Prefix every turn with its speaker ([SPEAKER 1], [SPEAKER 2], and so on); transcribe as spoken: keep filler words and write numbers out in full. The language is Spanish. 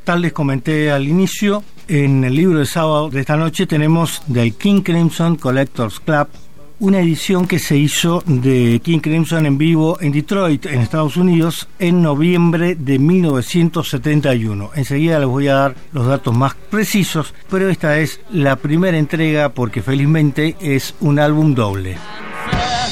[SPEAKER 1] tal les comenté al inicio, en el libro de sábado de esta noche tenemos del King Crimson Collectors Club, una edición que se hizo de King Crimson en vivo en Detroit, en Estados Unidos, en noviembre de mil novecientos setenta y uno. Enseguida les voy a dar los datos más precisos, pero esta es la primera entrega porque felizmente es un álbum doble.